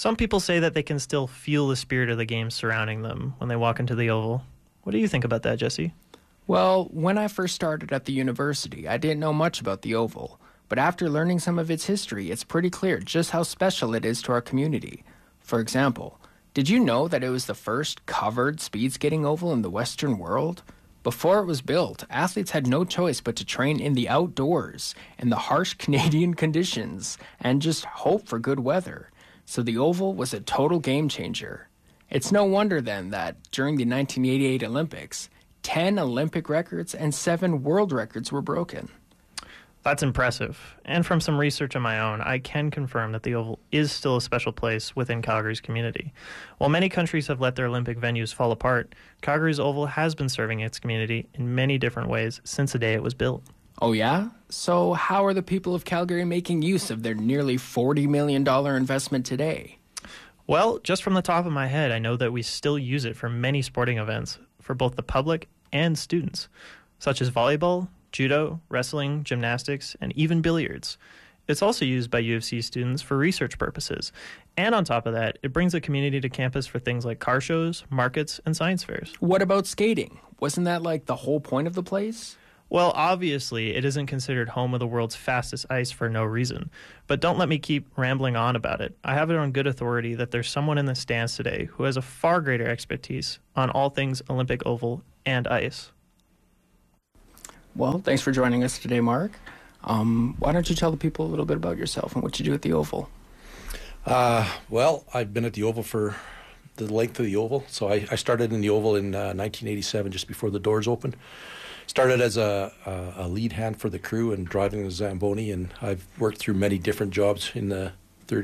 Some people say that they can still feel the spirit of the game surrounding them when they walk into the Oval. What do you think about that, Jesse? Well, when I first started at the university, I didn't know much about the Oval. But after learning some of its history, it's pretty clear just how special it is to our community. For example, did you know that it was the first covered speed skating oval in the Western world? Before it was built, athletes had no choice but to train in the outdoors in the harsh Canadian conditions and just hope for good weather. So the Oval was a total game changer. It's no wonder then that during the 1988 Olympics, 10 Olympic records and 7 world records were broken. That's impressive. And from some research of my own, I can confirm that the Oval is still a special place within Calgary's community. While many countries have let their Olympic venues fall apart, Calgary's Oval has been serving its community in many different ways since the day it was built. Oh yeah? So how are the people of Calgary making use of their nearly $40 million investment today? Well, just from the top of my head, I know that we still use it for many sporting events for both the public and students, such as volleyball, judo, wrestling, gymnastics, and even billiards. It's also used by U of C students for research purposes. And on top of that, it brings the community to campus for things like car shows, markets, and science fairs. What about skating? Wasn't that like the whole point of the place? Well, obviously, it isn't considered home of the world's fastest ice for no reason. But don't let me keep rambling on about it. I have it on good authority that there's someone in the stands today who has a far greater expertise on all things Olympic oval and ice. Well, thanks for joining us today, Mark. Why don't you tell the people a little bit about yourself and what you do at the Oval? Well, I've been at the Oval for the length of the Oval. So I started in the Oval in 1987, just before the doors opened. Started as a lead hand for the crew and driving the Zamboni, and I've worked through many different jobs in the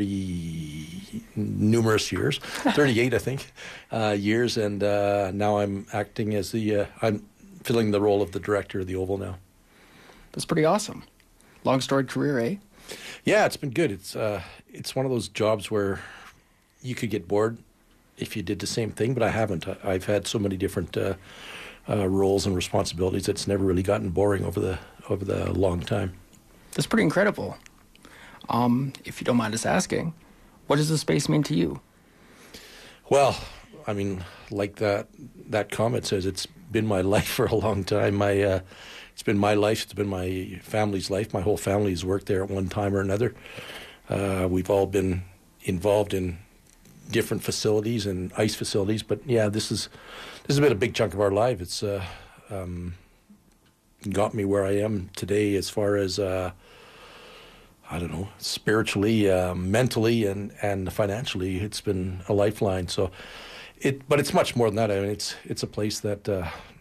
38, I think, years, and now I'm acting as I'm filling the role of the director of the Oval now. That's pretty awesome. Long storied career, eh? Yeah, it's been good. It's one of those jobs where you could get bored if you did the same thing, but I haven't. I've had so many different roles and responsibilities. It's never really gotten boring over the long time. That's pretty incredible. If you don't mind us asking, what does the space mean to you? Well, I mean, like that comment says, it's been my life for a long time. It's been my life. It's been my family's life. My whole family has worked there at one time or another. We've all been involved in different facilities and ice facilities. But yeah, this has been a big chunk of our life. It's got me where I am today, as far as I don't know, spiritually, mentally, and financially. It's been a lifeline. So. But it's much more than that. I mean, it's a place that,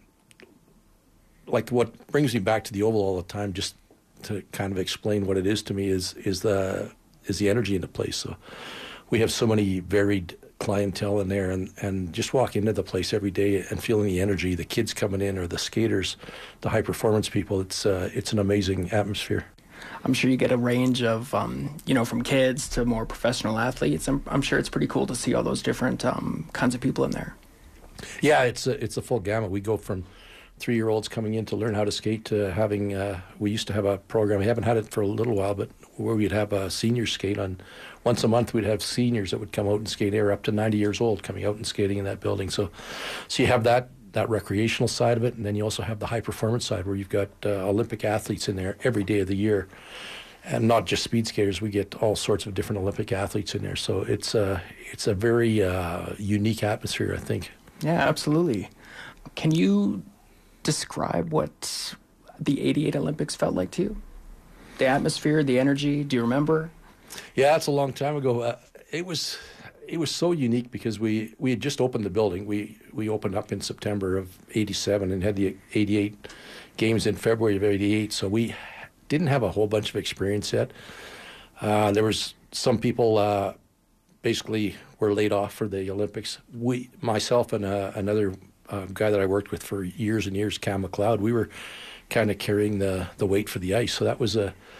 like, what brings me back to the Oval all the time, just to kind of explain what it is to me, is the energy in the place. So we have so many varied clientele in there, and just walk into the place every day and feeling the energy, the kids coming in, or the skaters, the high performance people. It's an amazing atmosphere. I'm sure you get a range of, from kids to more professional athletes. I'm sure it's pretty cool to see all those different kinds of people in there. Yeah, it's a full gamut. We go from 3-year-olds coming in to learn how to skate to having, we used to have a program, we haven't had it for a little while, but where we'd have a senior skate on. Once a month we'd have seniors that would come out and skate there, up to 90 years old, coming out and skating in that building. So you have that recreational side of it, and then you also have the high performance side, where you've got Olympic athletes in there every day of the year, and not just speed skaters. We get all sorts of different Olympic athletes in there, so it's a very unique atmosphere, I think. Yeah, absolutely. Can you describe what the 88 Olympics felt like to you? The atmosphere, the energy, do you remember? Yeah, it's a long time ago. It was so unique because we had just opened the building. We opened up in September of 87 and had the 88 games in February of 88. So we didn't have a whole bunch of experience yet. There was some people basically were laid off for the Olympics. Myself and another guy that I worked with for years and years, Cam McLeod, we were kind of carrying the weight for the ice. So it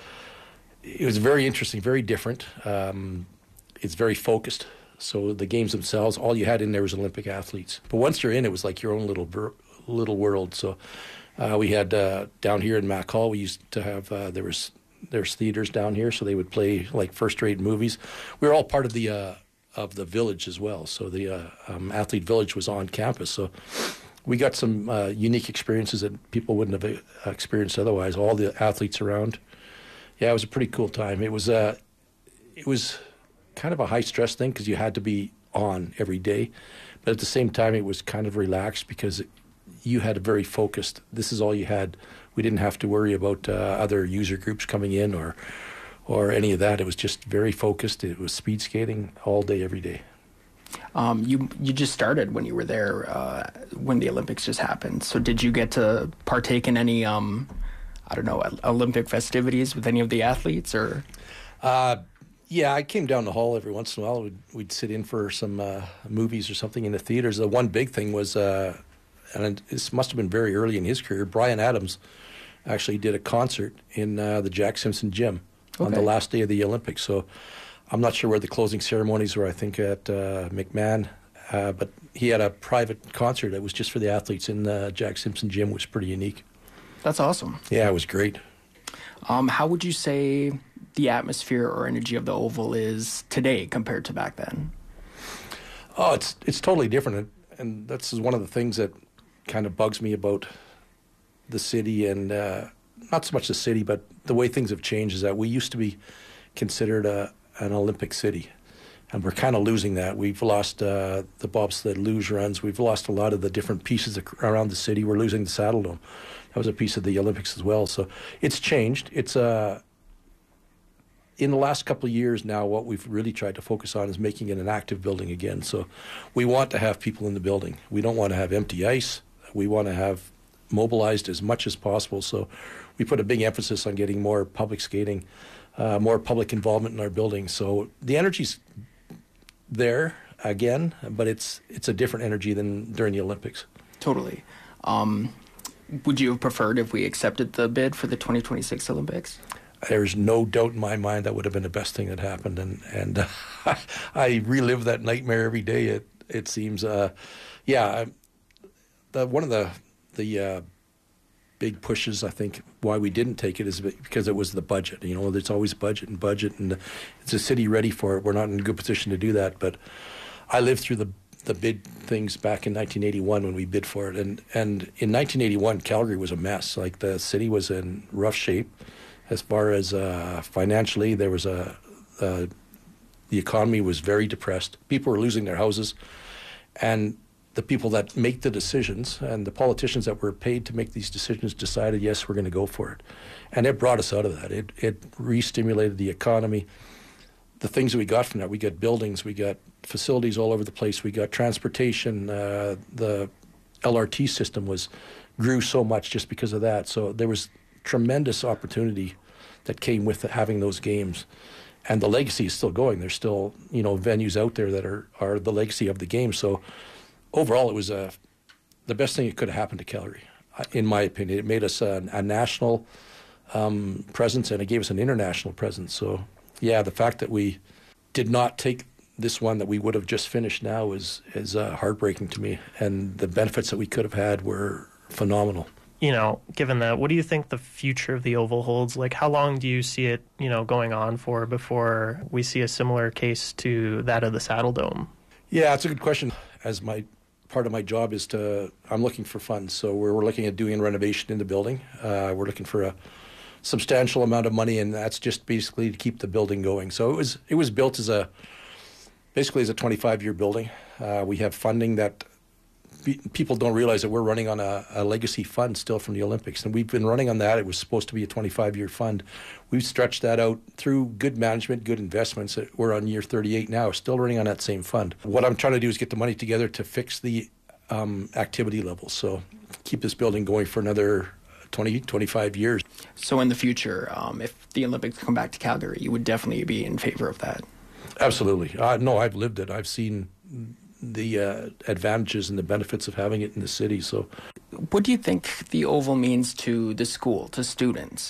was very interesting, very different. It's very focused. So the games themselves, all you had in there was Olympic athletes. But once you're in, it was like your own little world. So we had down here in Mac Hall, we used to have there's theaters down here, so they would play like first-rate movies. We were all part of the of the village as well. So the athlete village was on campus. So we got some unique experiences that people wouldn't have experienced otherwise. All the athletes around. Yeah, it was a pretty cool time. It was kind of a high stress thing because you had to be on every day, but at the same time it was kind of relaxed because you had a very focused. This is all you had. We didn't have to worry about other user groups coming in or any of that. It was just very focused. It was speed skating all day, every day. You just started when you were there when the Olympics just happened. So did you get to partake in any Olympic festivities with any of the athletes or? Yeah, I came down the hall every once in a while. We'd sit in for some movies or something in the theaters. The one big thing was, and this must have been very early in his career, Bryan Adams actually did a concert in the Jack Simpson Gym on the last day of the Olympics. So I'm not sure where the closing ceremonies were, I think at McMahon, but he had a private concert that was just for the athletes in the Jack Simpson Gym, which was pretty unique. That's awesome. Yeah, it was great. How would you say the atmosphere or energy of the Oval is today compared to back then? Oh, it's totally different, and that's one of the things that kind of bugs me about the city, and not so much the city, but the way things have changed is that we used to be considered an Olympic city, and we're kind of losing that. We've lost the bobsled luge runs. We've lost a lot of the different pieces around the city. We're losing the Saddle Dome. That was a piece of the Olympics as well. So it's changed. It's in the last couple of years now, what we've really tried to focus on is making it an active building again. So we want to have people in the building. We don't want to have empty ice. We want to have mobilized as much as possible. So we put a big emphasis on getting more public skating, more public involvement in our building. So the energy's there again, but it's a different energy than during the Olympics. Totally. Would you have preferred if we accepted the bid for the 2026 Olympics? There's no doubt in my mind that would have been the best thing that happened, and I relive that nightmare every day. It seems, one of the big pushes, I think, why we didn't take it is because it was the budget. You know, there's always budget, and is the city ready for it? We're not in a good position to do that. But I lived through the bid things back in 1981 when we bid for it, and in 1981 Calgary was a mess. Like the city was in rough shape. As far as financially, there was the economy was very depressed. People were losing their houses, and the people that make the decisions and the politicians that were paid to make these decisions decided, yes, we're going to go for it, and it brought us out of that. It re-stimulated the economy. The things that we got from that, we got buildings, we got facilities all over the place, we got transportation. The LRT system grew so much just because of that. So there was tremendous opportunity that came with having those games, and the legacy is still going. There's still venues out there that are the legacy of the game. So overall, it was the best thing that could have happened to Calgary, in my opinion. It made us a national presence, and it gave us an international presence. So yeah, the fact that we did not take this one that we would have just finished now is heartbreaking to me, and the benefits that we could have had were phenomenal. Given that, what do you think the future of the Oval holds? Like, how long do you see it, going on for before we see a similar case to that of the Saddle Dome? Yeah, it's a good question. As part of my job is I'm looking for funds. So we're looking at doing a renovation in the building. We're looking for a substantial amount of money, and that's just basically to keep the building going. So it was built basically as a 25-year building. We have funding that people don't realize that we're running on a legacy fund still from the Olympics, and we've been running on that. It was supposed to be a 25-year fund. We've stretched that out through good management, good investments. We're on year 38 now, still running on that same fund. What I'm trying to do is get the money together to fix the activity levels, so keep this building going for another 20, 25 years. So in the future, if the Olympics come back to Calgary, you would definitely be in favor of that? Absolutely. No, I've lived it. I've seen the advantages and the benefits of having it in the city. So, what do you think the Oval means to the school, to students?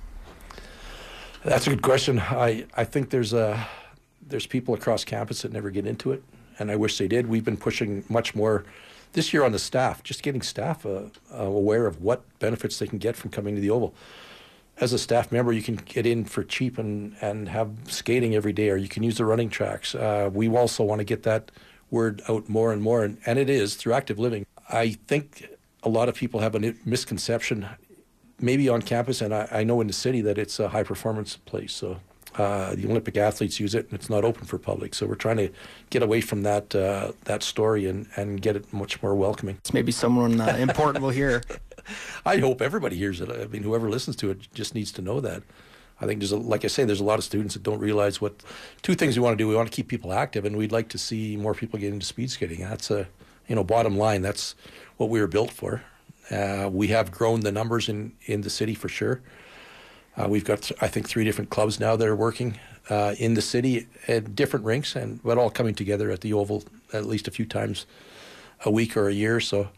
That's a good question. I think there's people across campus that never get into it, and I wish they did. We've been pushing much more this year on the staff, just getting staff aware of what benefits they can get from coming to the Oval. as a staff member, you can get in for cheap and have skating every day, or you can use the running tracks. We also want to get that word out more and more, and it is through active living. I think a lot of people have a misconception, maybe on campus, and I know in the city, that it's a high-performance place. So the Olympic athletes use it, and it's not open for public. So we're trying to get away from that story and get it much more welcoming. It's maybe someone important will hear. I hope everybody hears it. I mean, whoever listens to it just needs to know that. I think like I say, there's a lot of students that don't realize two things we want to do. We want to keep people active, and we'd like to see more people get into speed skating. That's bottom line. That's what we were built for. We have grown the numbers in the city for sure. We've got, I think, 3 different clubs now that are working in the city at different rinks, but all coming together at the Oval at least a few times a week or a year. So,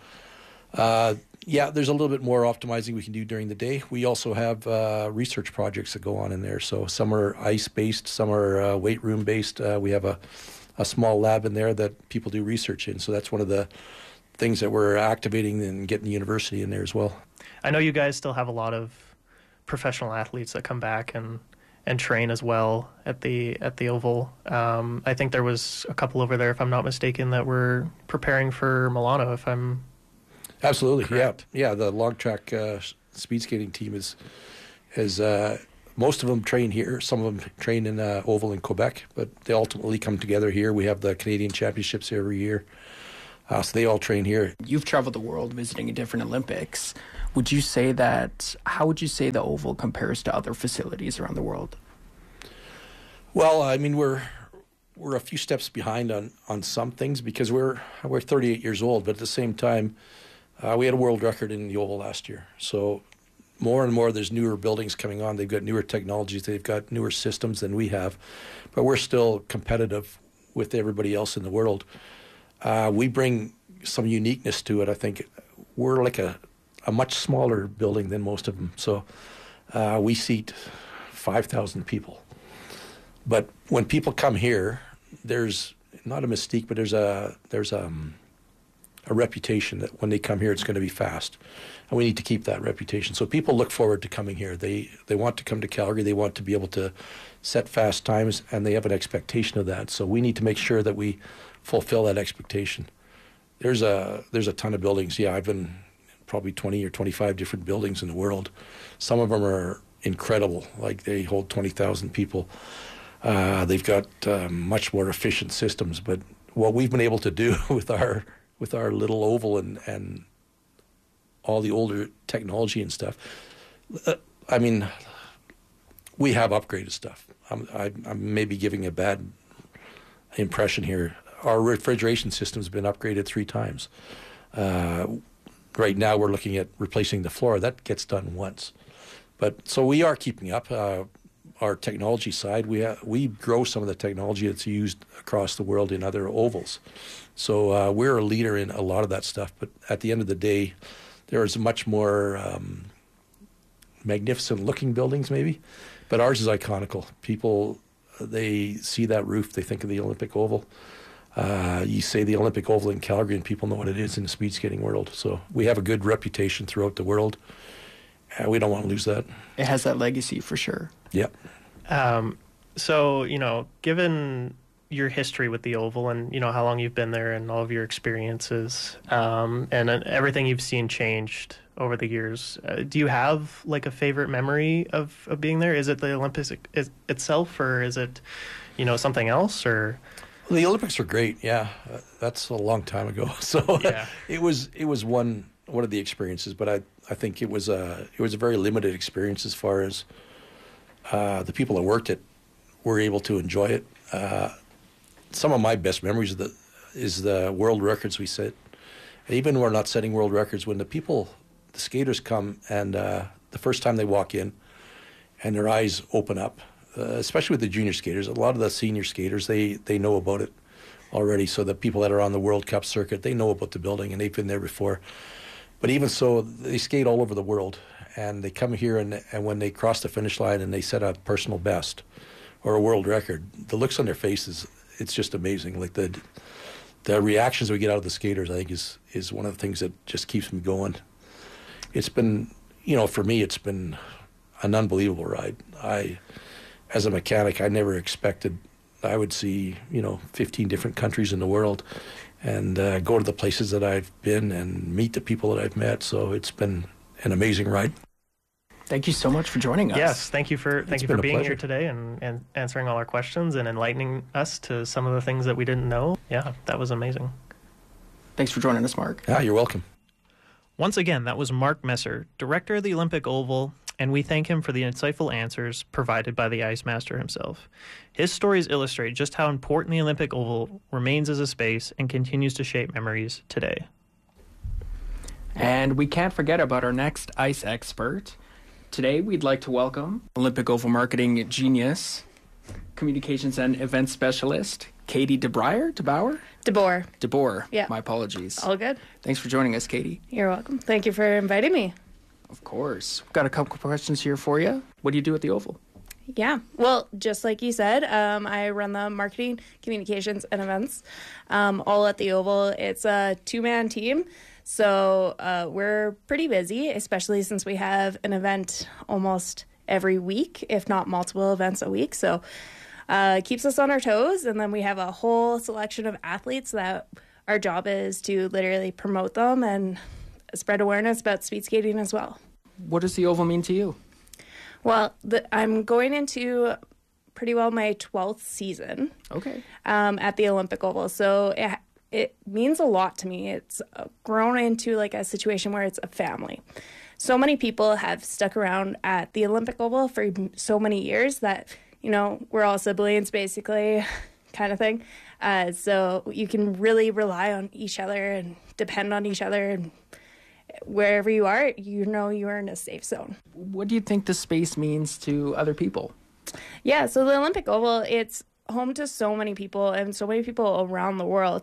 there's a little bit more optimizing we can do during the day. We also have research projects that go on in there. So some are ice-based, some are weight room-based. We have a small lab in there that people do research in. So that's one of the things that we're activating and getting the university in there as well. I know you guys still have a lot of professional athletes that come back and train as well at the Oval. I think there was a couple over there, if I'm not mistaken, that were preparing for Milano, if I'm absolutely correct. Yeah. The long track speed skating team is most of them train here. Some of them train in Oval in Quebec, but they ultimately come together here. We have the Canadian Championships every year, so they all train here. You've traveled the world visiting different Olympics. How would you say the Oval compares to other facilities around the world? Well, I mean, we're a few steps behind on some things because we're 38 years old, but at the same time, we had a world record in the Oval last year. So more and more, there's newer buildings coming on. They've got newer technologies. They've got newer systems than we have, but we're still competitive with everybody else in the world. We bring some uniqueness to it. I think we're like a much smaller building than most of them. So we seat 5,000 people. But when people come here, there's not a mystique, but there's a reputation that when they come here, it's going to be fast. And we need to keep that reputation. So people look forward to coming here. They want to come to Calgary. They want to be able to set fast times, and they have an expectation of that. So we need to make sure that we fulfill that expectation. There's a ton of buildings. Yeah, I've been probably 20 or 25 different buildings in the world. Some of them are incredible. Like they hold 20,000 people. They've got much more efficient systems. But what we've been able to do with our little Oval and all the older technology and stuff, I mean, we have upgraded stuff. I'm maybe giving a bad impression here. Our refrigeration system's been upgraded 3 times. Right now, we're looking at replacing the floor. That gets done once. But so we are keeping up. Our technology side, we grow some of the technology that's used across the world in other ovals. So we're a leader in a lot of that stuff. But at the end of the day, there's much more magnificent-looking buildings, maybe. But ours is iconical. People, they see that roof, they think of the Olympic Oval. You say the Olympic Oval in Calgary, and people know what it is in the speed skating world. So we have a good reputation throughout the world. We don't want to lose that. It has that legacy for sure. Yep. So, given your history with the Oval and, how long you've been there and all of your experiences and everything you've seen changed over the years, do you have, like, a favorite memory of being there? Is it the Olympics itself, or is it, something else, or... Well, the Olympics were great, yeah. That's a long time ago. So yeah. it was one of the experiences, but I think it was a very limited experience as far as the people that worked it were able to enjoy it. Some of my best memories is the world records we set. And even when we're not setting world records, when the skaters come and the first time they walk in and their eyes open up, especially with the junior skaters, a lot of the senior skaters, they know about it already. So the people that are on the World Cup circuit, they know about the building and they've been there before. But even so, they skate all over the world, and they come here and when they cross the finish line and they set a personal best or a world record, the looks on their faces, it's just amazing. Like the reactions we get out of the skaters, I think is one of the things that just keeps me going. It's been, for me, an unbelievable ride. As a mechanic, I never expected I would see 15 different countries in the world, and go to the places that I've been and meet the people that I've met. So it's been an amazing ride. Thank you so much for joining us. Yes, thank you for being pleasure. here today and answering all our questions and enlightening us to some of the things that we didn't know. Yeah, that was amazing. Thanks for joining us, Mark. Yeah, you're welcome. Once again, that was Mark Messer, director of the Olympic Oval, and we thank him for the insightful answers provided by the Ice Master himself. His stories illustrate just how important the Olympic Oval remains as a space and continues to shape memories today. And we can't forget about our next ice expert. Today, we'd like to welcome Olympic Oval marketing genius, communications and events specialist, Katie DeBoer? DeBoer. Yeah. My apologies. All good. Thanks for joining us, Katie. You're welcome. Thank you for inviting me. Of course. We've got a couple of questions here for you. What do you do at the Oval? Yeah. Well, just like you said, I run the marketing, communications, and events all at the Oval. It's a two-man team. So we're pretty busy, especially since we have an event almost every week, if not multiple events a week. So it keeps us on our toes. And then we have a whole selection of athletes that our job is to literally promote them and spread awareness about speed skating as well. What does the Oval mean to you? Well, I'm going into pretty well my 12th season at the Olympic Oval. So it means a lot to me. It's grown into like a situation where it's a family. So many people have stuck around at the Olympic Oval for so many years that, we're all siblings basically kind of thing. So you can really rely on each other and depend on each other, and wherever you are, you're in a safe zone. What do you think the space means to other people? Yeah, so the Olympic Oval, it's home to so many people and so many people around the world.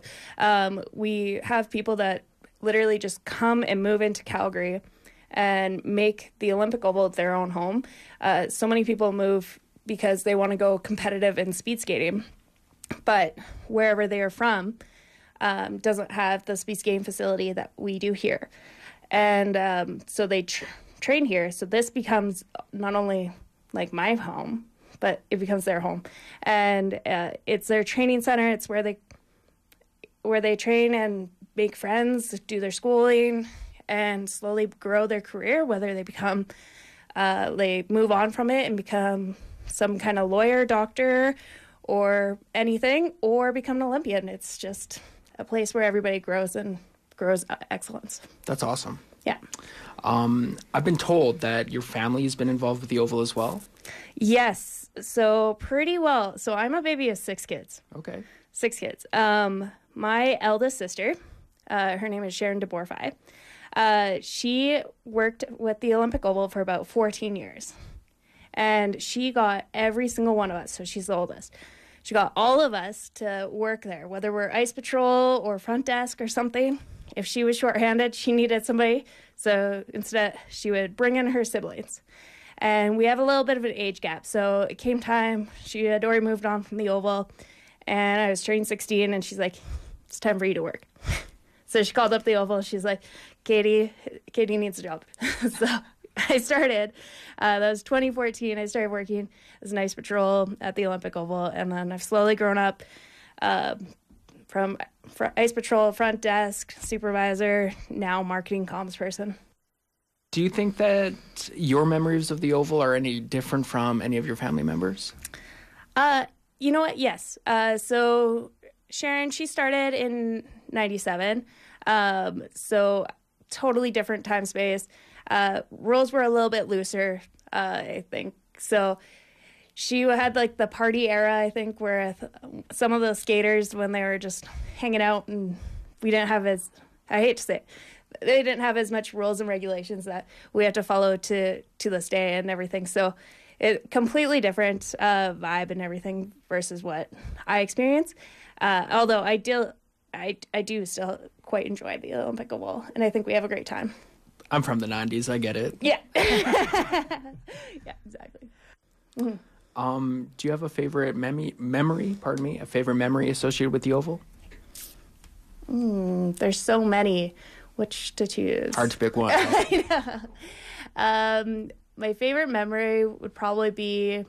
We have people that literally just come and move into Calgary and make the Olympic Oval their own home. So many people move because they want to go competitive in speed skating, but wherever they are from doesn't have the speed skating facility that we do here. And so they train here. So this becomes not only like my home, but it becomes their home. And it's their training center. It's where they train and make friends, do their schooling, and slowly grow their career, whether they move on from it and become some kind of lawyer, doctor, or anything, or become an Olympian. It's just a place where everybody grows excellence. That's awesome. Yeah. I've been told that your family has been involved with the Oval as well. Yes. So pretty well. So I'm a baby of 6 kids. Okay. 6 kids. My eldest sister, her name is Sharon DeBoer. She worked with the Olympic Oval for about 14 years. And she got every single one of us. So she's the oldest. She got all of us to work there, whether we're ice patrol or front desk or something. If she was shorthanded, she needed somebody. So instead, she would bring in her siblings. And we have a little bit of an age gap. So it came time. She had already moved on from the Oval. And I was turning 16, and she's like, it's time for you to work. So she called up the Oval. She's like, Katie needs a job. So I started. That was 2014. I started working as an ice patrol at the Olympic Oval, and then I've slowly grown up from ice patrol, front desk, supervisor, now marketing comms person. Do you think that your memories of the Oval are any different from any of your family members? You know what? Yes. So Sharon, she started in 97. So totally different time space. Rules were a little bit looser, I think. So she had like the party era, I think, where some of the skaters, when they were just hanging out, and we didn't have I hate to say it, they didn't have as much rules and regulations that we have to follow to this day and everything. So it completely different vibe and everything versus what I experience. Although I do still quite enjoy the Olympic Oval, and I think we have a great time. I'm from the 90s. I get it. Yeah. Yeah, exactly. Mm-hmm. Do you have a favorite a favorite memory associated with the Oval? There's so many. Which to choose? Hard to pick one. My favorite memory would probably be,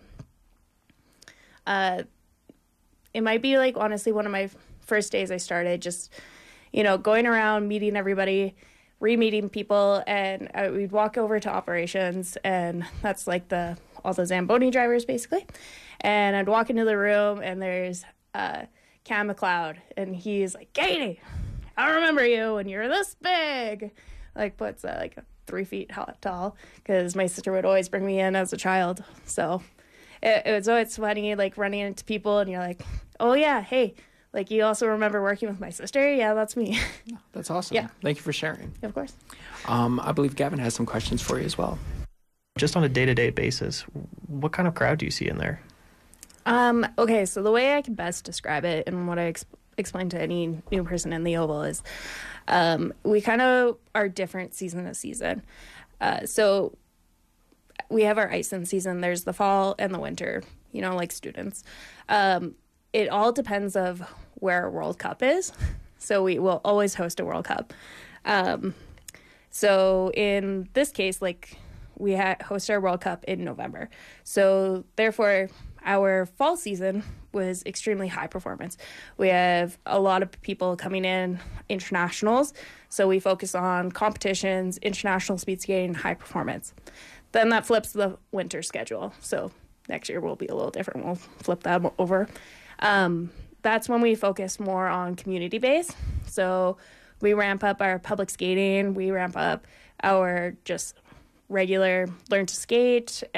it might be like honestly one of my first days I started, just, going around, meeting everybody, re-meeting people, and we'd walk over to operations, and that's like all the Zamboni drivers basically. And I'd walk into the room, and there's Cam McLeod, and he's like, Katie, I remember you, and you're this big. Like, what's that, like 3 feet tall? Because my sister would always bring me in as a child. So it was always funny, like running into people, and you're like, oh yeah, hey, like you also remember working with my sister? Yeah, that's me. That's awesome. Yeah. Thank you for sharing. Of course. I believe Gavin has some questions for you as well. Just on a day-to-day basis, what kind of crowd do you see in there? Okay, so the way I can best describe it and what I explain to any new person in the Oval is we kind of are different season to season. So we have our ice in season. There's the fall and the winter, like students. It all depends of where a World Cup is. So we will always host a World Cup. So in this case, like we host our World Cup in November. So therefore, our fall season was extremely high performance. We have a lot of people coming in, internationals. So we focus on competitions, international speed skating, high performance. Then that flips the winter schedule. So next year will be a little different. We'll flip that over. That's when we focus more on community base. So we ramp up our public skating. We ramp up our just regular learn to skate